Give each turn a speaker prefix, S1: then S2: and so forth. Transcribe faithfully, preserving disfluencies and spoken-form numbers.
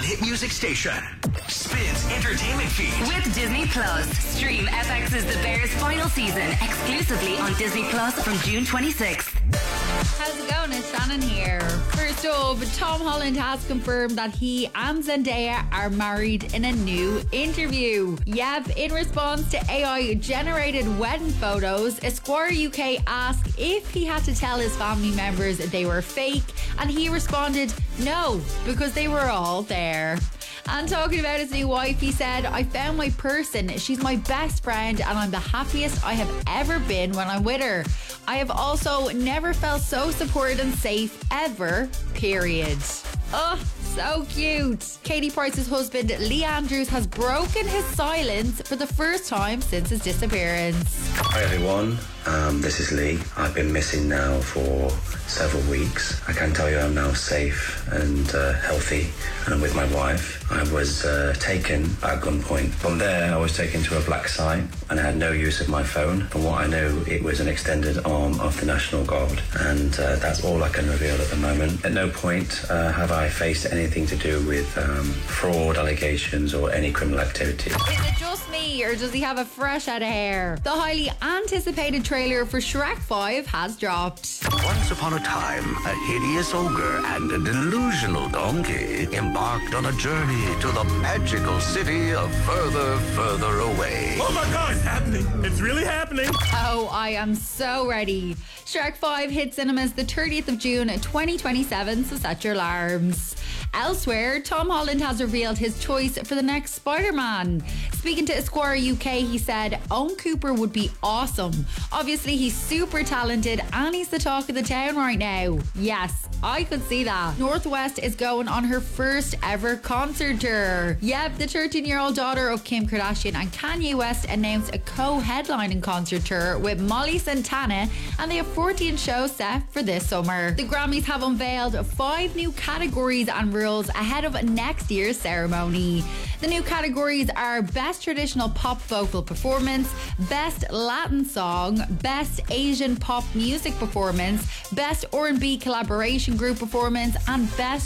S1: hit music station. Spins entertainment feed.
S2: With Disney Plus. Stream F X's The Bears final season exclusively on Disney Plus from June twenty-sixth.
S3: How's it going? It's Shannon here. First up, Tom Holland has confirmed that he and Zendaya are married in a new interview. Yep, in response to A I-generated wedding photos, Esquire U K asked if he had to tell his family members they were fake, and he responded, no, because they were all there. And talking about his new wife, he said, I found my person. She's my best friend and I'm the happiest I have ever been when I'm with her. I have also never felt so supported and safe ever, period. Oh, so cute. Katie Price's husband, Lee Andrews, has broken his silence for the first time since his disappearance.
S4: Hi everyone, um, this is Lee. I've been missing now for several weeks. I can tell you I'm now safe and uh, healthy and I'm with my wife. I was uh, taken at gunpoint. From there, I was taken to a black site and I had no use of my phone. From what I know, it was an extended arm of the National Guard, and uh, that's all I can reveal at the moment. At no point uh, have I faced anything to do with um, fraud allegations or any criminal activity.
S3: Is it just me, or does he have a fresh head of hair? The highly anticipated trailer for Shrek five has dropped.
S1: Once upon a time, a hideous ogre and a delusional donkey embarked on a journey to the magical city of Further, Further Away.
S5: Oh my God, it's happening. It's really happening.
S3: Oh, I am so ready. Shrek five hits cinemas the thirtieth of June twenty twenty-seven, so set your alarms. Elsewhere, Tom Holland has revealed his choice for the next Spider-Man. Speaking to Esquire U K, he said, Owen Cooper would be awesome. Obviously, he's super talented and he's the talk of the town right now. Yes, I could see that. North West is going on her first ever concert tour. Yep, the thirteen-year-old daughter of Kim Kardashian and Kanye West announced a co-headlining concert tour with Molly Santana, and they have fourteen shows set for this summer. The Grammys have unveiled five new categories and rules ahead of next year's ceremony. The new categories are Best Traditional Pop Vocal Performance, Best Latin Song, Best Asian Pop Music Performance, Best R and B Collaboration Group Performance, and Best